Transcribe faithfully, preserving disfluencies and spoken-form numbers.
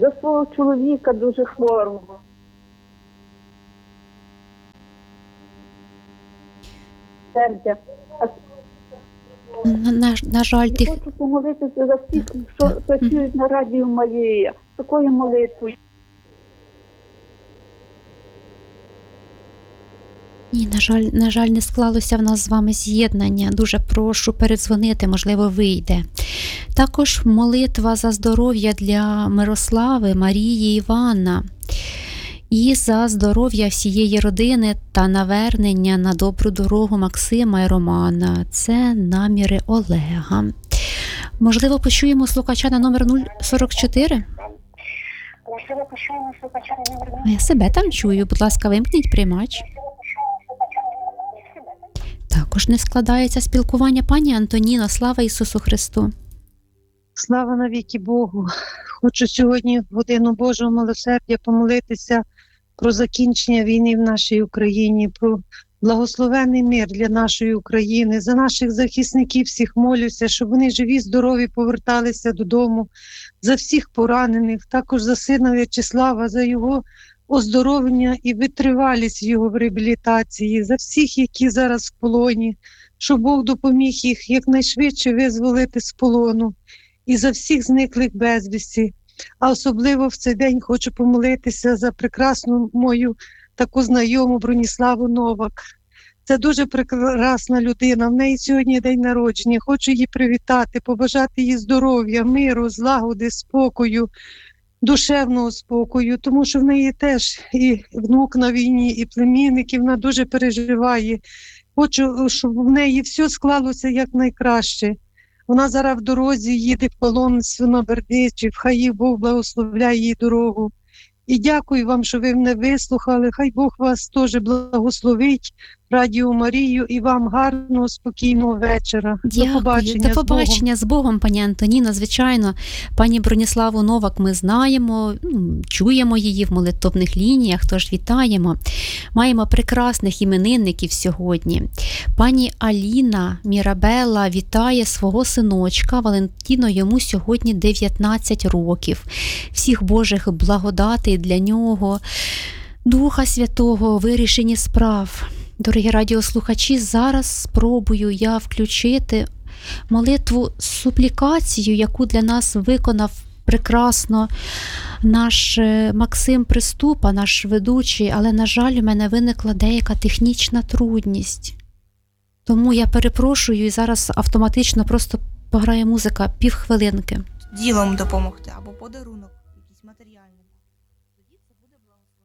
за свого чоловіка дуже хворого. Сердя. А На, на, на жаль, тих... хочу помолитися за всіх, що працюють на Радіо Марія. Такою молитвою. Ні, на жаль, на жаль, не склалося в нас з вами з'єднання. Дуже прошу передзвонити, можливо, вийде. Також молитва за здоров'я для Мирослави, Марії, Івана. І за здоров'я всієї родини та навернення на добру дорогу Максима і Романа. Це наміри Олега. Можливо, почуємо слухача на номер нуль сорок чотири? Можливо, почуємо слухача на номер нуль. А я себе там чую. Будь ласка, вимкніть приймач. Також не складається спілкування. Пані Антоніно, слава Ісусу Христу! Слава навіки Богу! Хочу сьогодні в годину Божого милосердя помолитися про закінчення війни в нашій Україні, про благословений мир для нашої України. За наших захисників всіх молюся, щоб вони живі, здорові поверталися додому, за всіх поранених, також за сина В'ячеслава, за його оздоровлення і витривалість його в реабілітації, за всіх, які зараз в полоні, щоб Бог допоміг їх якнайшвидше визволити з полону, і за всіх зниклих безвісті. А особливо в цей день хочу помолитися за прекрасну мою таку знайому Броніславу Новак. Це дуже прекрасна людина, в неї сьогодні день народження. Хочу її привітати, побажати їй здоров'я, миру, злагоди, спокою, душевного спокою, тому що в неї теж і внук на війні, і племінники, вона дуже переживає. Хочу, щоб в неї все склалося якнайкраще. Вона зараз в дорозі їде в полон Свинобердичів, хай їй Бог благословляє їй дорогу. І дякую вам, що ви мене вислухали, хай Бог вас теж благословить, Радіо Марію, і вам гарного, спокійного вечора. Дякую. До побачення. До побачення з Богом, з Богом, пані Антоніно. Звичайно, пані Броніславу Новак ми знаємо, чуємо її в молитовних лініях, тож вітаємо. Маємо прекрасних іменинників сьогодні. Пані Аліна Мірабелла вітає свого синочка Валентіно, йому сьогодні дев'ятнадцять років. Всіх Божих благодатей для нього, Духа Святого у вирішенні справ. Дорогі радіослухачі, зараз спробую я включити молитву суплікацію, яку для нас виконав прекрасно наш Максим Приступа, наш ведучий, але, на жаль, у мене виникла деяка технічна трудність. Тому я перепрошую і зараз автоматично просто пограє музика півхвилинки. Ділом допомогти або подарунок, якийсь матеріальний. Тоді це буде благословення.